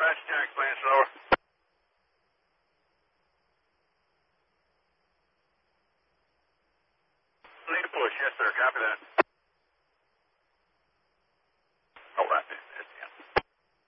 Roger, Jack, playing slower. Lead a push, yes sir, copy that.